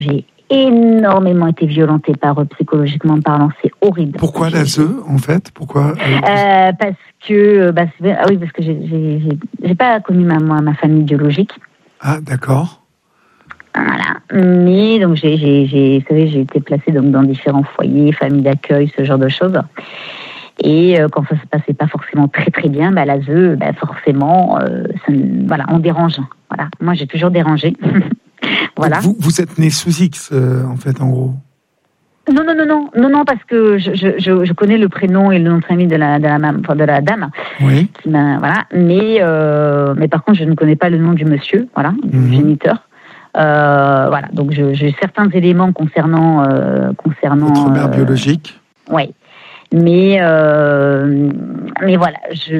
j'ai énormément été violentée par eux, psychologiquement parlant, c'est horrible. Pourquoi l'ASE, en fait? Pourquoi parce que j'ai pas connu ma famille biologique. Ah, d'accord. Voilà. Mais donc j'ai été placée donc dans différents foyers, familles d'accueil, ce genre de choses. Et quand ça se passait pas forcément très très bien, l'ASE, forcément, on dérange. Voilà. Moi, j'ai toujours dérangé. Voilà. Donc vous êtes né sous X, en fait, en gros. Non, parce que je connais le prénom et le nom de famille de la dame. Oui. Voilà. Mais par contre, je ne connais pas le nom du monsieur, voilà, du géniteur. Voilà. Donc, j'ai certains éléments concernant votre mère biologique. Oui. Mais voilà,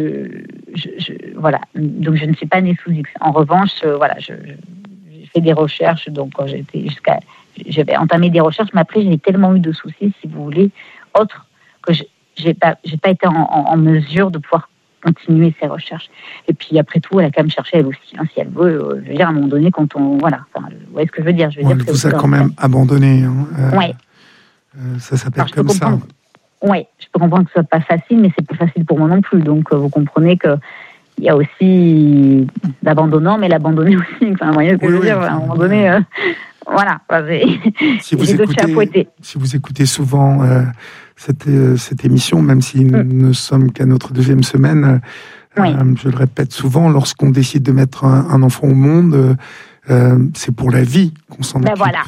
voilà. Donc, je ne suis pas née sous X. En revanche, voilà, j'ai fait des recherches. Donc, quand j'avais entamé des recherches, mais après, j'ai tellement eu de soucis, si vous voulez, autres, que j'ai pas été en mesure de pouvoir continuer ces recherches. Et puis, après tout, elle a quand même cherché elle aussi, hein, si elle veut. Je veux dire, à un moment donné, quand on... Voilà. Enfin, vous voyez ce que je veux dire? Elle vous a quand même abandonné. Oui. Ça s'appelle comme ça. Oui, je peux comprendre que ce soit pas facile, mais c'est pas facile pour moi non plus. Donc, vous comprenez que il y a aussi l'abandonnant, mais l'abandonné aussi. Enfin, vous voyez ce que je veux dire? À un moment donné... Voilà, si vous écoutez souvent cette émission, même si nous ne sommes qu'à notre deuxième semaine, je le répète souvent, lorsqu'on décide de mettre un enfant au monde, c'est pour la vie qu'on s'en occupe. Voilà.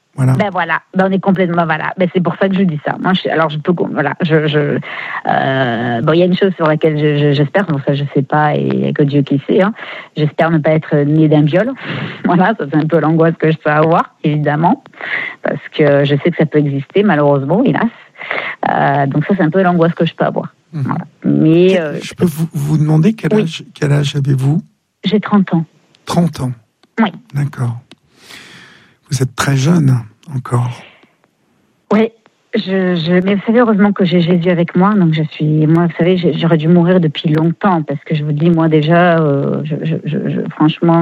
On est complètement c'est pour ça que je dis ça. Moi, je peux, voilà, il y a une chose sur laquelle j'espère, bon ça je sais pas et il y a que Dieu qui sait. Hein. J'espère ne pas être née d'un viol. Voilà, ça c'est un peu l'angoisse que je peux avoir, évidemment, parce que je sais que ça peut exister malheureusement, hélas. Donc ça c'est un peu l'angoisse que je peux avoir. Voilà. Mais je peux vous demander quel âge avez-vous? J'ai 30 ans. 30 ans. Oui. D'accord. Vous êtes très jeune, encore. Oui, mais vous savez, heureusement que j'ai Jésus avec moi. Donc, vous savez, j'aurais dû mourir depuis longtemps. Parce que je vous dis, moi, déjà, franchement,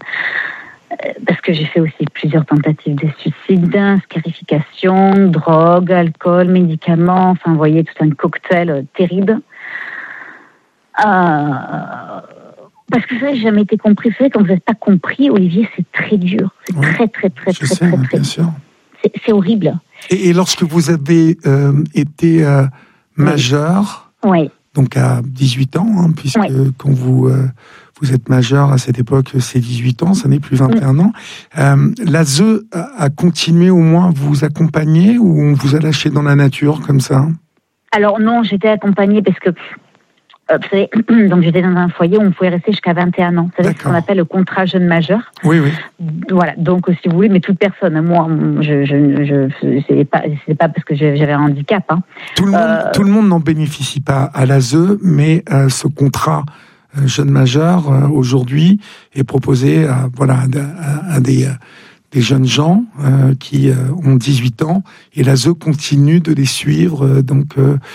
parce que j'ai fait aussi plusieurs tentatives de suicide, scarification, drogue, alcool, médicaments. Enfin, vous voyez, tout un cocktail terrible. Parce que ça, j'ai jamais été compris. Vous savez, quand vous n'êtes pas compris, Olivier, c'est très dur. C'est très bien sûr. C'est horrible. Et lorsque vous avez été majeur, donc à 18 ans, hein, puisque quand vous êtes majeur à cette époque, c'est 18 ans, ça n'est plus 21 ans, l'ASE a continué au moins à vous accompagner ou on vous a lâché dans la nature comme ça? Alors non, j'étais accompagnée parce que vous savez, donc j'étais dans un foyer où on pouvait rester jusqu'à 21 ans. Vous savez ce qu'on appelle le contrat jeune majeur. Oui. Voilà. Donc, si vous voulez, mais toute personne. Moi, c'est pas parce que j'avais un handicap. Hein. Tout le monde n'en bénéficie pas à l'ASE, mais ce contrat jeune majeur aujourd'hui est proposé à des jeunes gens qui ont 18 ans, et l'ASE continue de les suivre. Donc,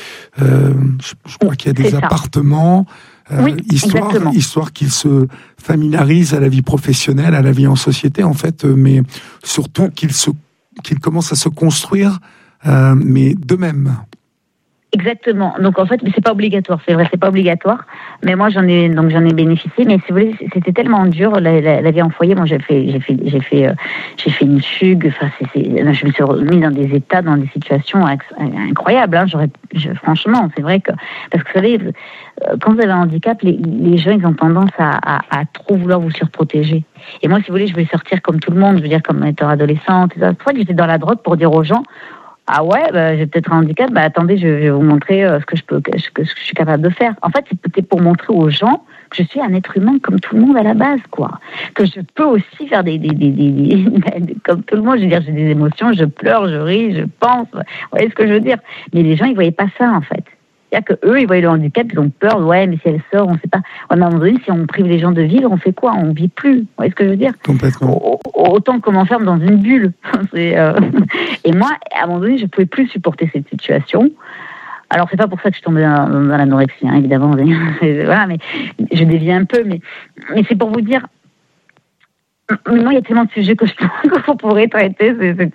je crois qu'il y a des appartements, histoire qu'ils se familiarisent à la vie professionnelle, à la vie en société, en fait, mais surtout qu'ils commencent à se construire, mais d'eux-mêmes. Exactement. Donc en fait, c'est pas obligatoire. C'est vrai, c'est pas obligatoire. Mais moi, j'en ai bénéficié. Mais si vous voulez, c'était tellement dur la vie en foyer. Moi, j'ai fait une fugue. Enfin, je me suis remise dans des états, dans des situations incroyables. Hein. Franchement, c'est vrai que parce que vous savez, quand vous avez un handicap, les gens ils ont tendance à trop vouloir vous surprotéger. Et moi, si vous voulez, je voulais sortir comme tout le monde. Je veux dire, comme étant adolescente. C'est pour ça que j'étais dans la drogue pour dire aux gens. Ah ouais, j'ai peut-être un handicap. Attendez, je vais vous montrer ce que je suis capable de faire. En fait, c'était pour montrer aux gens que je suis un être humain comme tout le monde à la base, quoi. Que je peux aussi faire des comme tout le monde. Je veux dire, j'ai des émotions, je pleure, je ris, je pense. Vous voyez ce que je veux dire? Mais les gens, ils voyaient pas ça, en fait. C'est-à-dire qu'eux, ils voyaient le handicap, ils ont peur. Ouais, mais si elle sort, on sait pas. Ouais, mais à un moment donné, si on prive les gens de vivre, on fait quoi? On vit plus. Vous voyez ce que je veux dire? Complètement. Autant qu'on m'enferme dans une bulle. Et moi, à un moment donné, je pouvais plus supporter cette situation. Alors, c'est pas pour ça que je suis tombée dans l'anorexie, hein, évidemment. Voilà, mais je dévie un peu. Mais c'est pour vous dire, Mais moi, il y a tellement de sujets que qu'on pourrait traiter.